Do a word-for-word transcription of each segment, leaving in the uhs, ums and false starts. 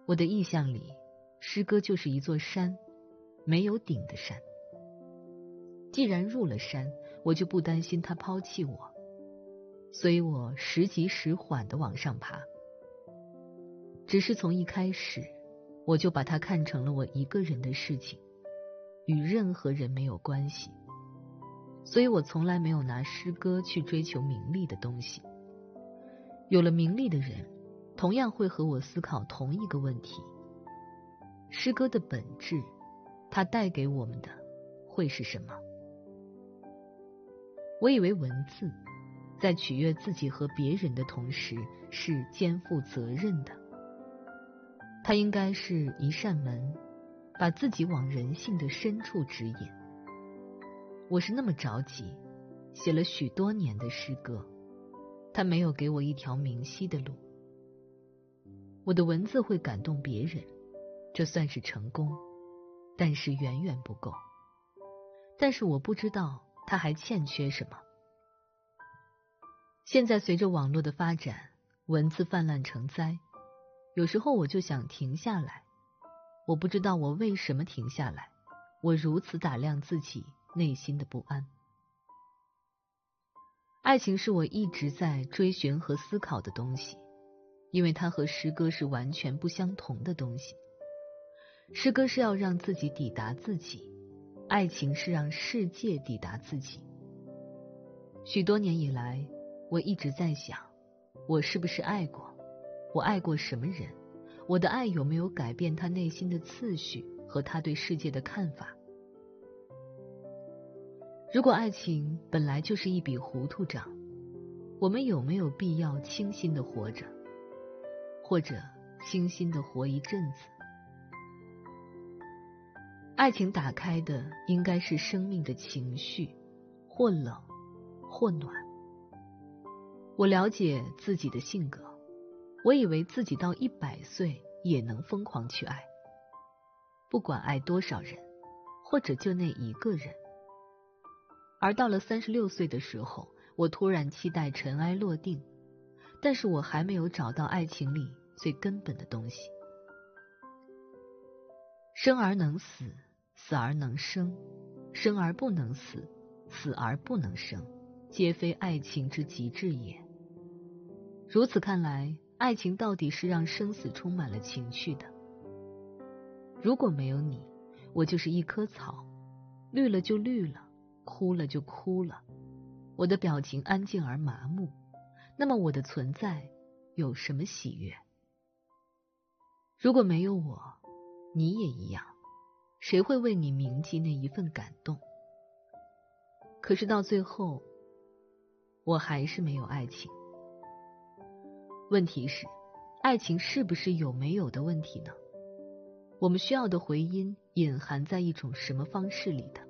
我的意象里，诗歌就是一座山，没有顶的山。既然入了山，我就不担心它抛弃我，所以我时急时缓地往上爬。只是从一开始，我就把它看成了我一个人的事情，与任何人没有关系。所以我从来没有拿诗歌去追求名利的东西。有了名利的人，同样会和我思考同一个问题：诗歌的本质，它带给我们的会是什么？我以为文字在取悦自己和别人的同时是肩负责任的，它应该是一扇门，把自己往人性的深处指引。我是那么着急，写了许多年的诗歌，它没有给我一条明晰的路。我的文字会感动别人，这算是成功，但是远远不够。但是我不知道它还欠缺什么。现在随着网络的发展，文字泛滥成灾，有时候我就想停下来。我不知道我为什么停下来，我如此打量自己内心的不安。爱情是我一直在追寻和思考的东西，因为它和诗歌是完全不相同的东西。诗歌是要让自己抵达自己，爱情是让世界抵达自己。许多年以来，我一直在想，我是不是爱过？我爱过什么人？我的爱有没有改变他内心的次序和他对世界的看法？如果爱情本来就是一笔糊涂账，我们有没有必要清新地活着，或者清新地活一阵子？爱情打开的应该是生命的情绪，或冷或暖。我了解自己的性格，我以为自己到一百岁也能疯狂去爱，不管爱多少人，或者就那一个人。而到了三十六岁的时候，我突然期待尘埃落定，但是我还没有找到爱情里最根本的东西。生而能死，死而能生，生而不能死，死而不能生，皆非爱情之极致也。如此看来，爱情到底是让生死充满了情趣的。如果没有你，我就是一棵草，绿了就绿了，哭了就哭了，我的表情安静而麻木，那么我的存在有什么喜悦？如果没有我，你也一样，谁会为你铭记那一份感动？可是到最后，我还是没有爱情。问题是，爱情是不是有没有的问题呢？我们需要的回音隐含在一种什么方式里的？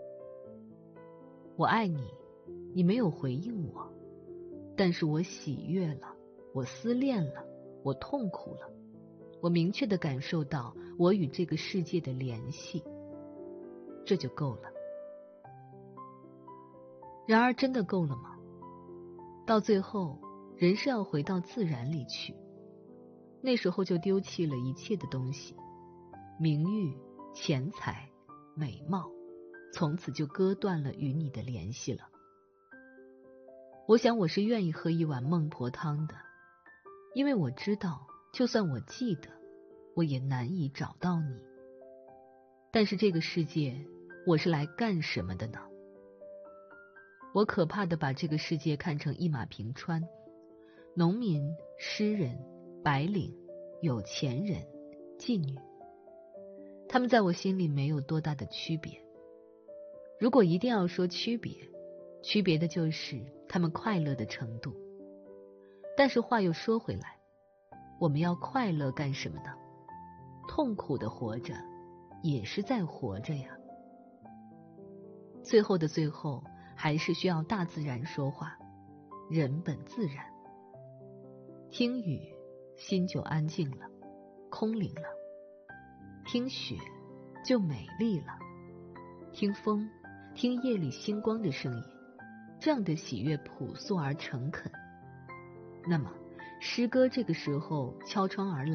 我爱你，你没有回应我，但是我喜悦了，我思恋了，我痛苦了，我明确地感受到我与这个世界的联系，这就够了。然而真的够了吗？到最后，人是要回到自然里去，那时候就丢弃了一切的东西，名誉、钱财、美貌，从此就割断了与你的联系了。我想我是愿意喝一碗孟婆汤的，因为我知道，就算我记得，我也难以找到你。但是这个世界，我是来干什么的呢？我可怕地把这个世界看成一马平川，农民、诗人、白领、有钱人、妓女，他们在我心里没有多大的区别。如果一定要说区别，区别的就是他们快乐的程度。但是话又说回来，我们要快乐干什么呢？痛苦的活着，也是在活着呀。最后的最后，还是需要大自然说话，人本自然。听雨，心就安静了，空灵了；听雪，就美丽了；听风，听夜里星光的声音，这样的喜悦朴素而诚恳。那么，诗歌这个时候敲窗而来。